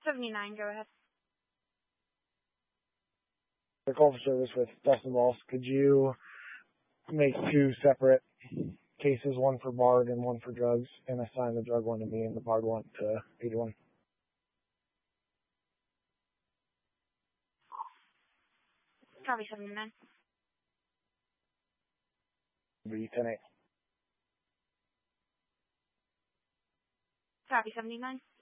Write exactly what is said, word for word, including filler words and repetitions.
seventy-nine, go ahead. The call for service with Dustin Walsh. Could you make two separate cases, one for BARD and one for drugs, and assign the drug one to me and the BARD one to eighty-one? Copy seventy-nine. Be ten eight. Copy seventy-nine.